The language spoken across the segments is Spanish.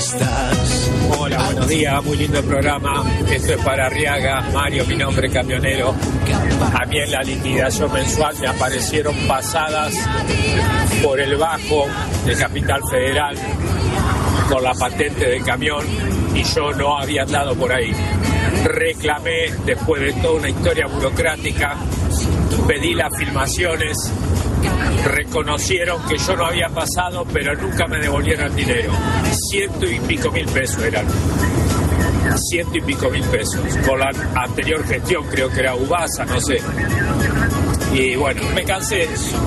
Hola, buenos días, muy lindo programa. Esto es para Arriaga, Mario, mi nombre, camionero. A mí en la liquidación mensual me aparecieron pasadas por el bajo de Capital Federal con la patente del camión y yo no había andado por ahí. Reclamé después de toda una historia burocrática, pedí las filmaciones, reconocieron que yo no había pasado, pero nunca me devolvieron dinero. 100 y pico mil pesos eran. 100 y pico mil pesos. Con la anterior gestión, creo que era Ubasa, no sé. Y bueno, me cansé.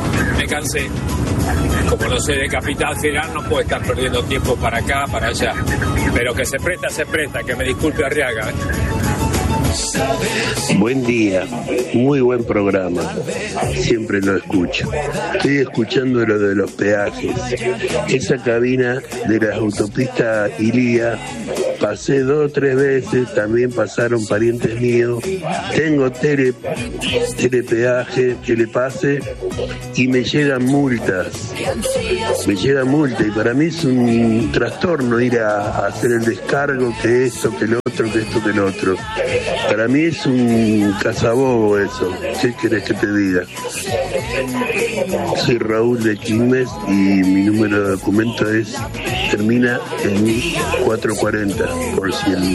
Como no sé de Capital Federal, no puedo estar perdiendo tiempo para acá, para allá. Pero que se presta, que me disculpe Arriaga. Buen día, muy buen programa, siempre lo escucho. Estoy escuchando lo de los peajes. Esa cabina de la autopista Ilía, pasé 2 o 3 veces, también pasaron parientes míos. Tengo telepeaje, que le pase y me llegan multas. Y para mí es un trastorno ir a hacer el descargo, que esto, que el otro, que esto, que el otro. Para mí es un cazabobo eso. ¿Qué querés que te diga? Soy Raúl de Quilmes y mi número de documento termina en 440, por si el